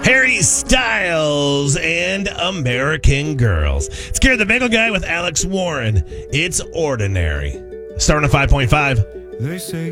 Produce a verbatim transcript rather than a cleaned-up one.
Harry Styles and American Girls. It's Gary the Bagel Guy with Alex Warren. It's Ordinary. Starting at five point five. They say